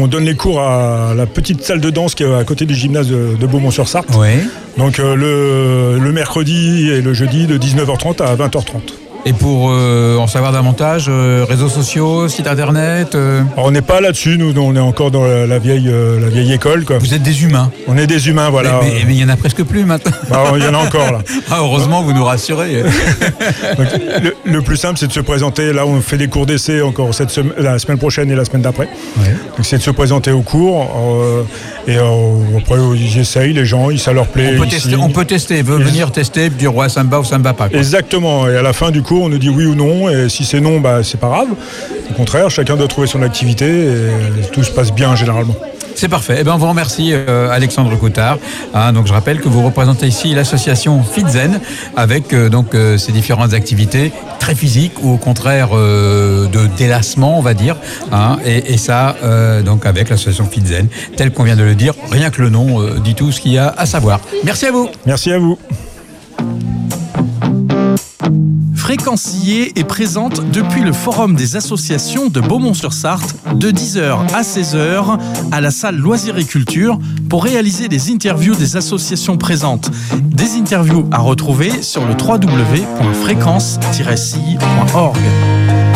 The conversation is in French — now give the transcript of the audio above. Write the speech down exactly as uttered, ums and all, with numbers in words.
donne les cours à la petite salle de danse qui est à côté du gymnase de, de Beaumont-sur-Sarthe. Oui. Donc euh, le, le mercredi et le jeudi de dix-neuf heures trente à vingt heures trente. Et pour euh, en savoir davantage, euh, réseaux sociaux, site internet euh... Alors, on n'est pas là-dessus, nous on est encore dans la, la, vieille, euh, la vieille école. Quoi. Vous êtes des humains. On est des humains, voilà. Mais il y en a presque plus maintenant. Bah, il y en a encore là. Ah, heureusement, vous nous rassurez. Donc, le, le plus simple, c'est de se présenter. Là, on fait des cours d'essai encore cette semaine, la semaine prochaine et la semaine d'après. Ouais. Donc, c'est de se présenter au cours. Euh, et euh, après, ils essayent, les gens, ça leur plaît. On peut, ici. tester, on peut tester, veut venir tester, dire ouais, ça me va ou ça me va pas. Quoi. Exactement. Et à la fin du cours, on nous dit oui ou non. Et si c'est non, bah, c'est pas grave. Au contraire, chacun doit trouver son activité et tout se passe bien généralement. C'est parfait. Eh bien, on vous remercie, euh, Alexandre Coutard. Hein, donc, je rappelle que vous représentez ici l'association FitZen avec euh, donc euh, ces différentes activités très physiques ou au contraire euh, de délassement, on va dire. Hein, et, et ça, euh, donc avec l'association FitZen, tel qu'on vient de le dire, rien que le nom euh, dit tout ce qu'il y a à savoir. Merci à vous. Merci à vous. Fréquencier est présente depuis le Forum des associations de Beaumont-sur-Sarthe de dix heures à seize heures à la salle Loisirs et Culture pour réaliser des interviews des associations présentes. Des interviews à retrouver sur le w w w point fréquence tiret c i point org.